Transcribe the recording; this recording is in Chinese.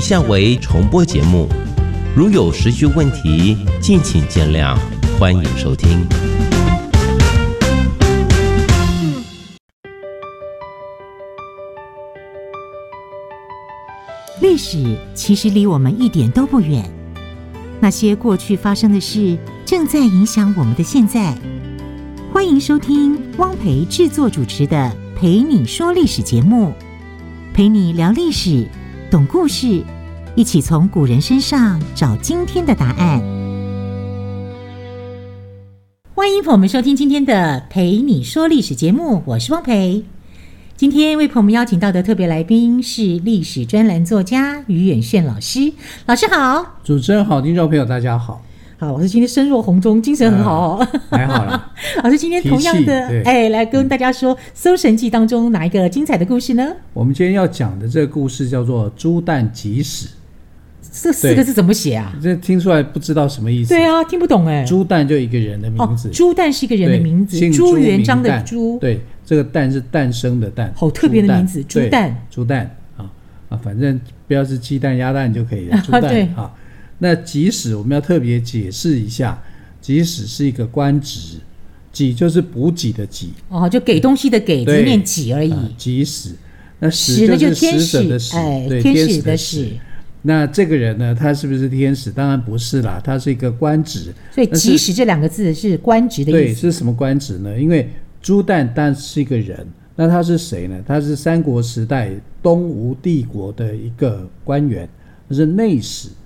项为重播节目，如有时序问题，敬请见谅，欢迎收听。 历史其实离我们一点都不远，那些过去发生的事正在影响我们的现在。欢迎收听汪培制作主持的《陪你说历史》节目，陪你聊历史，懂故事，一起从古人身上找今天的答案。欢迎朋友们收听今天的《陪你说历史》节目，我是汪培。今天为朋友们邀请到的特别来宾是历史专栏作家于远炫老师。老师好。 主持人好，听众朋友大家好。 好，老师今天身若红钟，精神很好哦。 还好啦。 老师今天同样的来跟大家说《搜神记》当中哪一个精彩的故事呢？ 我们今天要讲的这个故事叫做朱旦集史。 这四个字怎么写啊？ 这听出来不知道什么意思。 对啊，听不懂哎。 朱旦就一个人的名字。 朱旦是一个人的名字，朱元璋的朱。 对，这个旦是诞生的诞。 好特别的名字，朱旦。 朱旦啊，反正不要是鸡蛋鸭蛋就可以了。朱旦啊。那集史我们要特别解释一下，集史是一个官职，给就是补给的给。 就给东西的给，只是念给而已。 集史，那史就是使者的使，对， 天使的使。 那这个人呢，他是不是天使？当然不是啦，他是一个官职。 所以集史这两个字是官职的意思。 对，是什么官职呢？因为朱旦当然是一个人，那他是谁呢？他是三国时代东吴帝国的一个官员，他是内史。